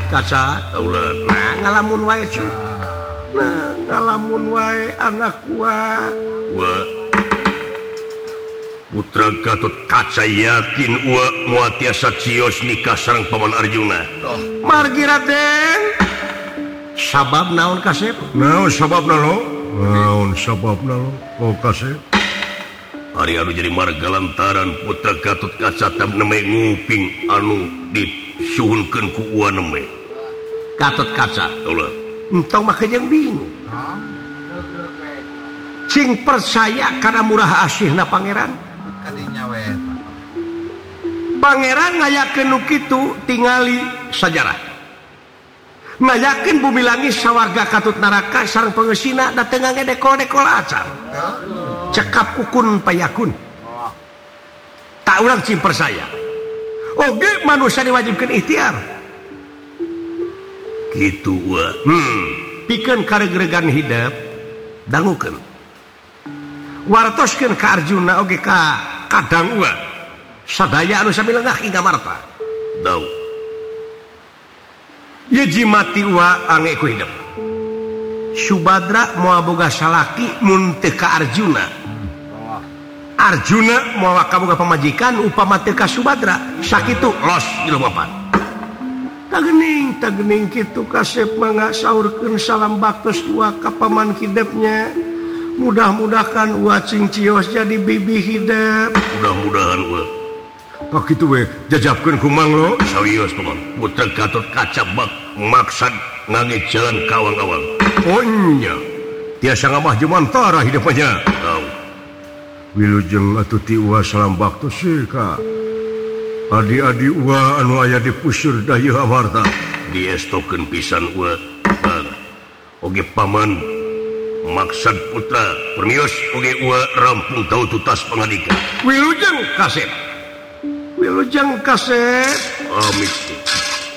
kaca ngalamun wae ngalamun wae anak Putra Gatot Kaca yakin moal tiasa cios nikah sareng Paman Arjuna. Margi Raden. Sabab naon Kasep? Naon sababna lo? Naon sababna lo? Oh Kasep. Ari anu jadi marga lantaran Putra Gatot Kaca tam neme nguping anu disuhunkeun ku neme. Gatot Kaca. Ulah. Entong mah jeung bingung. Cing percaya karena murah asihna pangeran. Pangeran ngayakeun nu kitu tingali sajarah. Ngayakeun bumi langit sawarga Katut Naraka sareng pengeusina da teu ngedekol-dekol acan. Cekap kukun payakun. Tak urang cing percaya. Oge manusia diwajibkeun ikhtiar. Kitu Pikeun karegregan hidup dangukeun. Wartoskeun ka Arjuna oge ka kadang sadaya anu sami leungah hingga marta. Dau. Ye jimati ange ku hidup. Subadra moal boga salaki mun teu ka Arjuna. Arjuna moal kaboga pamajikan upama teu ka Subadra, sakitu los ilmupan. Tagening kitu Kasep mangga saurkeun salam baktos ka paman hidupnya. Mudah-mudahan cing cios jadi bibi hidup. Mudah-mudahan oh gitu jajabkeun ku Mang lo. Sawios Paman. Putra Gatot Kaca maksad ngangge jalan kawang-awang. Oh nya. Tiasa ngamah jemantara hidupnya. Tahu. Wilujeng atuh ti salam baktos ka adi-adi anu aya di puseur dayeuh amarta. Diestokeun pisan oge paman maksad putra permios oge rampung tahu tutas pangadika. Wilujeng Kasep. Amit.